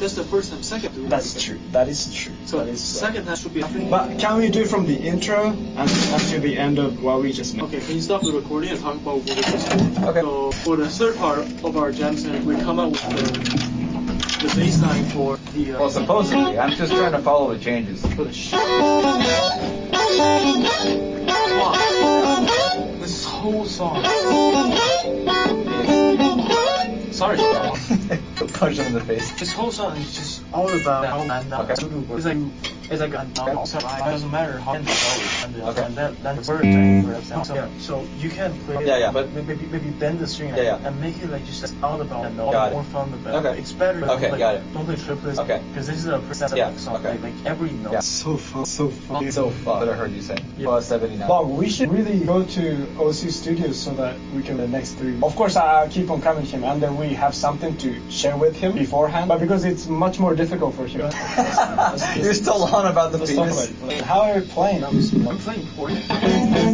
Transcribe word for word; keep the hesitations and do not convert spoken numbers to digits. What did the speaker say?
that's the first time. Second, do That's it. true. That is true. So that is second time should be nothing. But can we do from the intro and up to the end of what we just made? Okay, can you stop the recording and talk about what we just did? Okay. So for the third part of our jam session, we come up with the the bass line for the. Uh, Well, supposedly, I'm just trying to follow the changes. For the sh- This whole song. Sorry. Punch him in the face. This whole song is just all about how man Okay. It's like it's like a it doesn't matter how and Okay. and that that's word so, yeah, so you can play Yeah, yeah, but- maybe maybe bend the string Yeah, yeah. and make it like just all about and Got it. more fun about Okay. it's better Okay, don't play, got it. don't play triplets Okay. because this is a percent Yeah, song okay. like, like every note. Yeah. So fun, so fun. So fun. What I heard you say. Yeah. Plus seventy-nine. But we should really go to O C Studios so that we can the next three. Of course, I'll keep on coming to him, and then we have something to share with him beforehand. But because it's much more difficult for him. You're still on about the Let's talk penis. about it. How are you playing? I'm playing for you.